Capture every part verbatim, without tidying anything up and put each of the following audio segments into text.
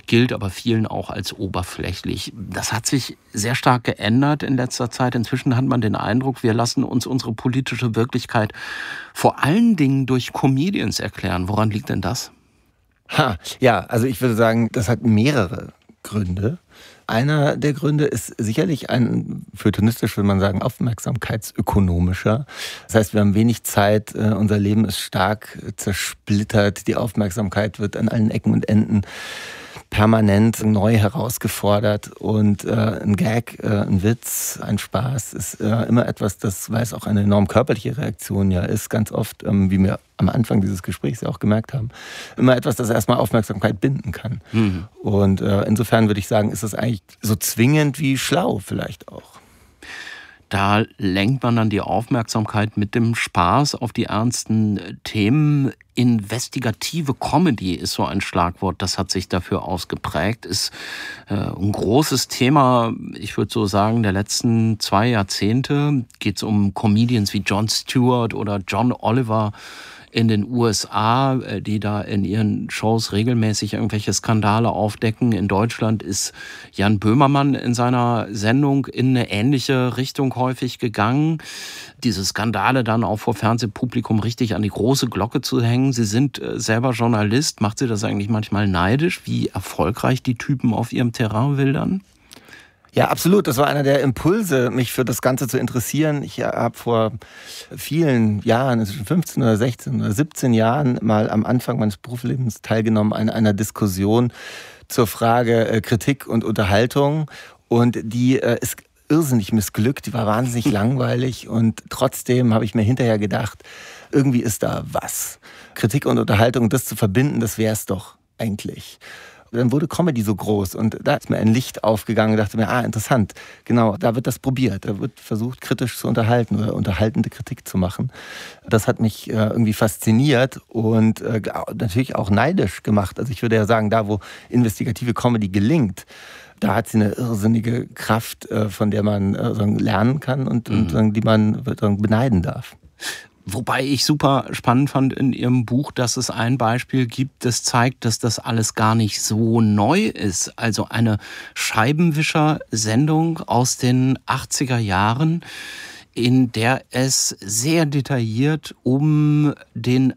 gilt aber vielen auch als oberflächlich. Das hat sich sehr stark geändert in letzter Zeit. Inzwischen hat man den Eindruck, wir lassen uns unsere politische Wirklichkeit vor allen Dingen durch Comedians erklären. Woran liegt denn das? Ha, ja, also ich würde sagen, das hat mehrere Gründe. Einer der Gründe ist sicherlich ein feuilletonistisch, würde man sagen, aufmerksamkeitsökonomischer. Das heißt, wir haben wenig Zeit, unser Leben ist stark zersplittert, die Aufmerksamkeit wird an allen Ecken und Enden permanent neu herausgefordert und äh, ein Gag, äh, ein Witz, ein Spaß ist äh, immer etwas, das, weil es auch eine enorm körperliche Reaktion ja ist, ganz oft, ähm, wie wir am Anfang dieses Gesprächs ja auch gemerkt haben, immer etwas, das erstmal Aufmerksamkeit binden kann. Mhm. Und äh, insofern würde ich sagen, ist es eigentlich so zwingend wie schlau vielleicht auch. Da lenkt man dann die Aufmerksamkeit mit dem Spaß auf die ernsten Themen. Investigative Comedy ist so ein Schlagwort, das hat sich dafür ausgeprägt, ist äh, ein großes Thema, ich würde so sagen, der letzten zwei Jahrzehnte. Geht es um Comedians wie Jon Stewart oder John Oliver in den U S A, die da in ihren Shows regelmäßig irgendwelche Skandale aufdecken. In Deutschland ist Jan Böhmermann in seiner Sendung in eine ähnliche Richtung häufig gegangen. Diese Skandale dann auch vor Fernsehpublikum richtig an die große Glocke zu hängen. Sie sind selber Journalist. Macht Sie das eigentlich manchmal neidisch, wie erfolgreich die Typen auf ihrem Terrain wildern? Ja, absolut. Das war einer der Impulse, mich für das Ganze zu interessieren. Ich habe vor vielen Jahren, inzwischen fünfzehn oder sechzehn oder siebzehn Jahren, mal am Anfang meines Berufslebens teilgenommen an einer Diskussion zur Frage Kritik und Unterhaltung. Und die ist irrsinnig missglückt, die war wahnsinnig langweilig. Und trotzdem habe ich mir hinterher gedacht, irgendwie ist da was. Kritik und Unterhaltung, das zu verbinden, das wäre es doch eigentlich. Dann wurde Comedy so groß und da ist mir ein Licht aufgegangen und dachte mir, ah, interessant, genau, da wird das probiert. Da wird versucht, kritisch zu unterhalten oder unterhaltende Kritik zu machen. Das hat mich äh, irgendwie fasziniert und äh, natürlich auch neidisch gemacht. Also ich würde ja sagen, da wo investigative Comedy gelingt, da hat sie eine irrsinnige Kraft, äh, von der man äh, sagen, lernen kann und, mhm. und die man sagen, beneiden darf. Wobei ich super spannend fand in Ihrem Buch, dass es ein Beispiel gibt, das zeigt, dass das alles gar nicht so neu ist. Also eine Scheibenwischer-Sendung aus den achtziger Jahren, in der es sehr detailliert um den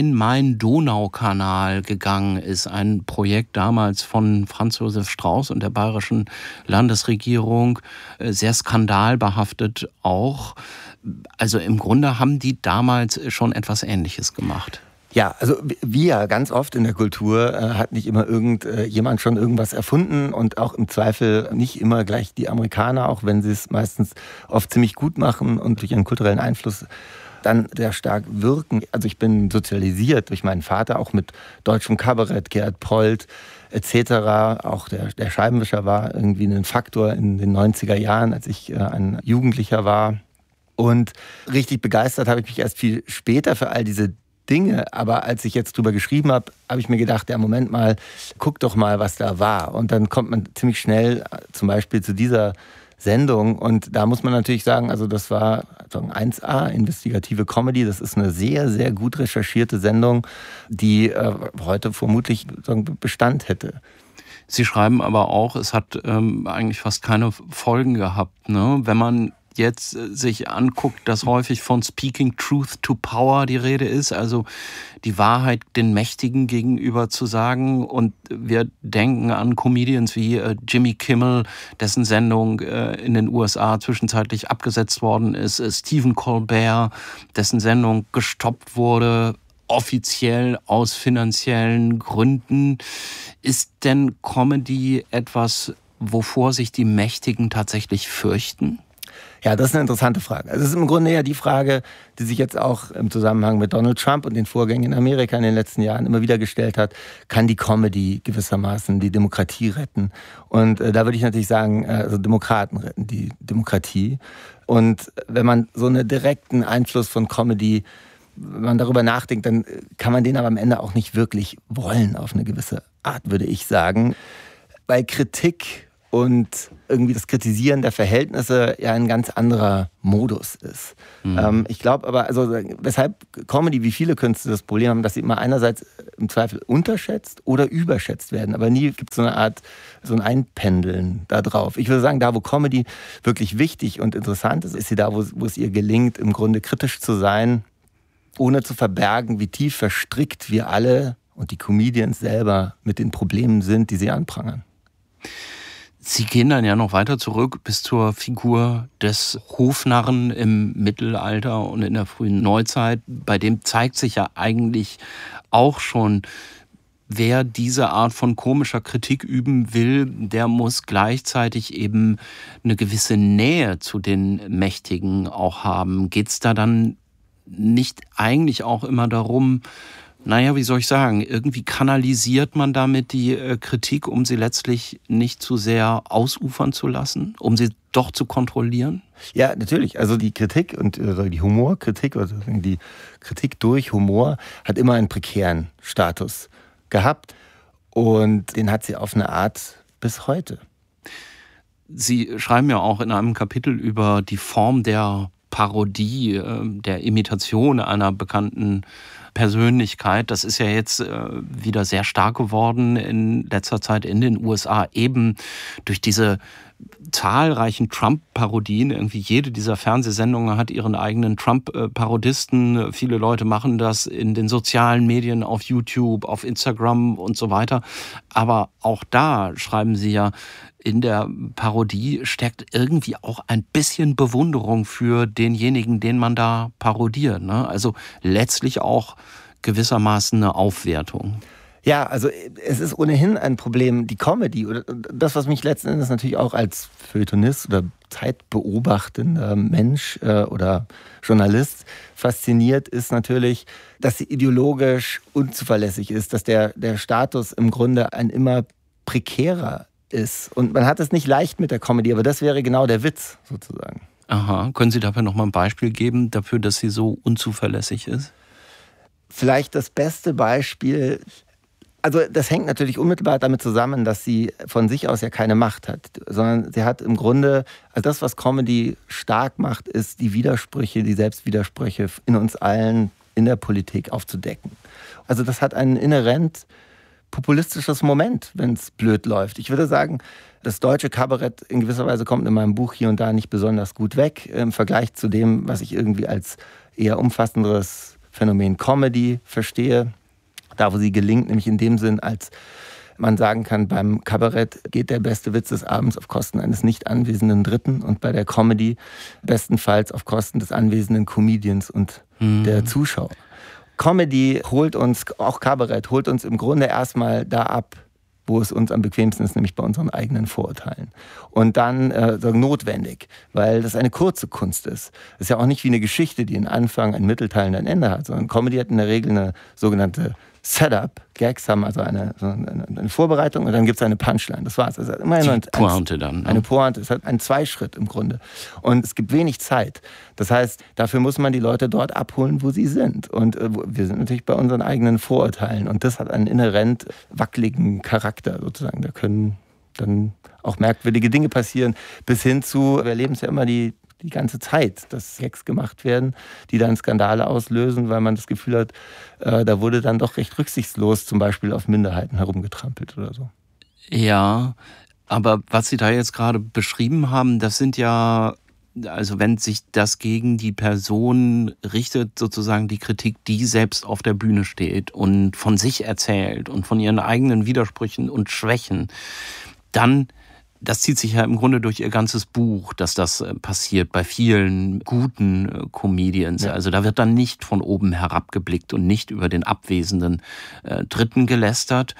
Rhein-Main-Donau-Kanal gegangen ist. Ein Projekt damals von Franz Josef Strauß und der bayerischen Landesregierung, sehr skandalbehaftet auch. Also im Grunde haben die damals schon etwas Ähnliches gemacht. Ja, also wie ja ganz oft in der Kultur äh, hat nicht immer irgendjemand äh, schon irgendwas erfunden und auch im Zweifel nicht immer gleich die Amerikaner, auch wenn sie es meistens oft ziemlich gut machen und durch ihren kulturellen Einfluss dann sehr stark wirken. Also ich bin sozialisiert durch meinen Vater, auch mit deutschem Kabarett, Gerhard Polt et cetera. Auch der, der Scheibenwischer war irgendwie ein Faktor in den neunziger Jahren, als ich äh, ein Jugendlicher war. Und richtig begeistert habe ich mich erst viel später für all diese Dinge. Aber als ich jetzt drüber geschrieben habe, habe ich mir gedacht, ja, Moment mal, guck doch mal, was da war. Und dann kommt man ziemlich schnell zum Beispiel zu dieser Sendung. Und da muss man natürlich sagen, also das war eins A, investigative Comedy. Das ist eine sehr, sehr gut recherchierte Sendung, die äh, heute vermutlich Bestand hätte. Sie schreiben aber auch, es hat ähm, eigentlich fast keine Folgen gehabt, ne? Wenn man jetzt sich anguckt, dass häufig von Speaking Truth to Power die Rede ist, also die Wahrheit den Mächtigen gegenüber zu sagen. Und wir denken an Comedians wie äh, Jimmy Kimmel, dessen Sendung äh, in den U S A zwischenzeitlich abgesetzt worden ist, äh, Stephen Colbert, dessen Sendung gestoppt wurde, offiziell aus finanziellen Gründen. Ist denn Comedy etwas, wovor sich die Mächtigen tatsächlich fürchten? Ja, das ist eine interessante Frage. Also es ist im Grunde ja die Frage, die sich jetzt auch im Zusammenhang mit Donald Trump und den Vorgängen in Amerika in den letzten Jahren immer wieder gestellt hat. Kann die Comedy gewissermaßen die Demokratie retten? Und äh, da würde ich natürlich sagen, äh, also Demokraten retten die Demokratie. Und wenn man so einen direkten Einfluss von Comedy, wenn man darüber nachdenkt, dann kann man den aber am Ende auch nicht wirklich wollen auf eine gewisse Art, würde ich sagen. Weil Kritik und irgendwie das Kritisieren der Verhältnisse ja ein ganz anderer Modus ist. Mhm. Ähm, ich glaube aber, also weshalb Comedy wie viele Künste das Problem haben, dass sie immer einerseits im Zweifel unterschätzt oder überschätzt werden, aber nie gibt es so eine Art, so ein Einpendeln da drauf. Ich würde sagen, da wo Comedy wirklich wichtig und interessant ist, ist sie da, wo, wo es ihr gelingt, im Grunde kritisch zu sein, ohne zu verbergen, wie tief verstrickt wir alle und die Comedians selber mit den Problemen sind, die sie anprangern. Sie gehen dann ja noch weiter zurück bis zur Figur des Hofnarren im Mittelalter und in der frühen Neuzeit. Bei dem zeigt sich ja eigentlich auch schon, wer diese Art von komischer Kritik üben will, der muss gleichzeitig eben eine gewisse Nähe zu den Mächtigen auch haben. Geht es da dann nicht eigentlich auch immer darum, naja, wie soll ich sagen, irgendwie kanalisiert man damit die äh, Kritik, um sie letztlich nicht zu sehr ausufern zu lassen, um sie doch zu kontrollieren? Ja, natürlich. Also die Kritik und äh, die Humorkritik oder die Kritik durch Humor hat immer einen prekären Status gehabt und den hat sie auf eine Art bis heute. Sie schreiben ja auch in einem Kapitel über die Form der Parodie, äh, der Imitation einer bekannten Persönlichkeit. Das ist ja jetzt äh, wieder sehr stark geworden in letzter Zeit in den U S A, eben durch diese zahlreichen Trump-Parodien. Irgendwie jede dieser Fernsehsendungen hat ihren eigenen Trump-Parodisten. Viele Leute machen das in den sozialen Medien, auf YouTube, auf Instagram und so weiter. Aber auch da schreiben sie ja, in der Parodie steckt irgendwie auch ein bisschen Bewunderung für denjenigen, den man da parodiert, ne? Also letztlich auch gewissermaßen eine Aufwertung. Ja, also es ist ohnehin ein Problem, die Comedy oder das, was mich letzten Endes natürlich auch als Feuilletonist oder zeitbeobachtender Mensch äh, oder Journalist fasziniert, ist natürlich, dass sie ideologisch unzuverlässig ist, dass der, der Status im Grunde ein immer prekärer ist. Und man hat es nicht leicht mit der Comedy, aber das wäre genau der Witz sozusagen. Aha, können Sie dafür noch mal ein Beispiel geben, dafür, dass sie so unzuverlässig ist? Vielleicht das beste Beispiel, also das hängt natürlich unmittelbar damit zusammen, dass sie von sich aus ja keine Macht hat, sondern sie hat im Grunde, also das, was Comedy stark macht, ist die Widersprüche, die Selbstwidersprüche in uns allen in der Politik aufzudecken. Also das hat einen inhärent populistisches Moment, wenn es blöd läuft. Ich würde sagen, das deutsche Kabarett in gewisser Weise kommt in meinem Buch hier und da nicht besonders gut weg im Vergleich zu dem, was ich irgendwie als eher umfassenderes Phänomen Comedy verstehe. Da, wo sie gelingt, nämlich in dem Sinn, als man sagen kann, beim Kabarett geht der beste Witz des Abends auf Kosten eines nicht anwesenden Dritten und bei der Comedy bestenfalls auf Kosten des anwesenden Comedians und mhm. der Zuschauer. Comedy holt uns, auch Kabarett, holt uns im Grunde erstmal da ab, wo es uns am bequemsten ist, nämlich bei unseren eigenen Vorurteilen. Und dann äh, notwendig, weil das eine kurze Kunst ist. Es ist ja auch nicht wie eine Geschichte, die einen Anfang, einen Mittelteil und ein Ende hat, sondern Comedy hat in der Regel eine sogenannte Setup. Gags haben also eine, so eine, eine Vorbereitung und dann gibt es eine Punchline. Das war's. Also immer eine Pointe dann. Ne? Eine Pointe. Es hat einen Zweischritt im Grunde. Und es gibt wenig Zeit. Das heißt, dafür muss man die Leute dort abholen, wo sie sind. Und äh, wir sind natürlich bei unseren eigenen Vorurteilen. Und das hat einen inhärent wackeligen Charakter sozusagen. Da können dann auch merkwürdige Dinge passieren. Bis hin zu, wir erleben es ja immer die die ganze Zeit, dass Gags gemacht werden, die dann Skandale auslösen, weil man das Gefühl hat, äh, da wurde dann doch recht rücksichtslos zum Beispiel auf Minderheiten herumgetrampelt oder so. Ja, aber was Sie da jetzt gerade beschrieben haben, das sind ja, also wenn sich das gegen die Person richtet, sozusagen die Kritik, die selbst auf der Bühne steht und von sich erzählt und von ihren eigenen Widersprüchen und Schwächen, dann das zieht sich ja im Grunde durch ihr ganzes Buch, dass das passiert bei vielen guten Comedians. Ja. Also da wird dann nicht von oben herabgeblickt und nicht über den abwesenden äh, Dritten gelästert,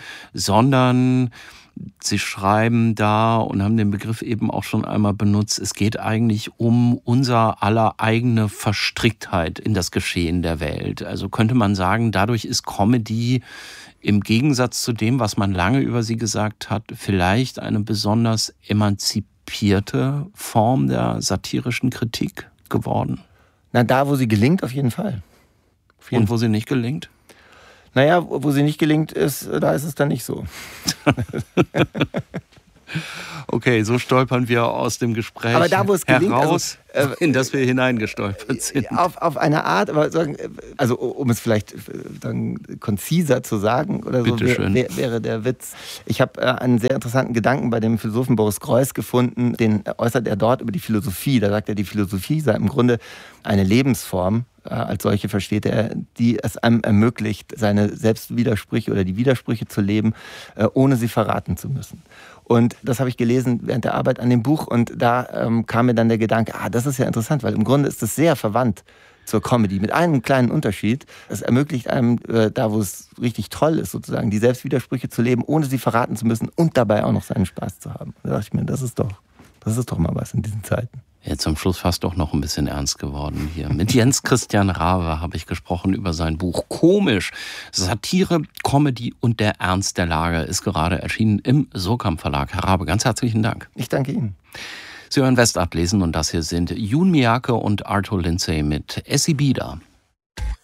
sondern sie schreiben da und haben den Begriff eben auch schon einmal benutzt, es geht eigentlich um unser aller eigene Verstricktheit in das Geschehen der Welt. Also könnte man sagen, dadurch ist Comedy im Gegensatz zu dem, was man lange über sie gesagt hat, vielleicht eine besonders emanzipierte Form der satirischen Kritik geworden. Na, da, wo sie gelingt, auf jeden Fall. Auf jeden Und wo sie nicht gelingt? Naja, wo sie nicht gelingt ist, da ist es dann nicht so. Okay, so stolpern wir aus dem Gespräch aber da, wo es gelingt, heraus, also, äh, in das wir hineingestolpert sind. Auf, auf eine Art, aber sagen, also um es vielleicht dann konziser zu sagen oder so, wär, wär, wäre der Witz. Ich habe äh, einen sehr interessanten Gedanken bei dem Philosophen Boris Groys gefunden, den äußert er dort über die Philosophie. Da sagt er, die Philosophie sei im Grunde eine Lebensform, äh, als solche versteht er, die es einem ermöglicht, seine Selbstwidersprüche oder die Widersprüche zu leben, äh, ohne sie verraten zu müssen. Und das habe ich gelesen während der Arbeit an dem Buch und da ähm, kam mir dann der Gedanke, ah, das ist ja interessant, weil im Grunde ist es sehr verwandt zur Comedy, mit einem kleinen Unterschied. Es ermöglicht einem, äh, da wo es richtig toll ist, sozusagen, die Selbstwidersprüche zu leben, ohne sie verraten zu müssen und dabei auch noch seinen Spaß zu haben. Da dachte ich mir, das ist doch, das ist doch mal was in diesen Zeiten. Jetzt zum Schluss fast doch noch ein bisschen ernst geworden hier. Mit Jens Christian Raabe habe ich gesprochen über sein Buch Komisch. Satire, Comedy und der Ernst der Lage ist gerade erschienen im Surkamp Verlag. Herr Raabe, ganz herzlichen Dank. Ich danke Ihnen. Sie hören Westablesen und das hier sind Jun Miyake und Arthur Lindsay mit Essi Bida.